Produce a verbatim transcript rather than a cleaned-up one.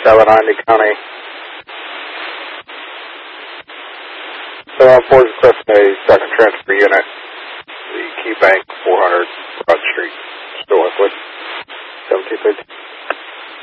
seven ninety County. So I'm forward requesting a second transfer unit. The Key Bank four hundred Broad Street, still liquid, seventeen fifty.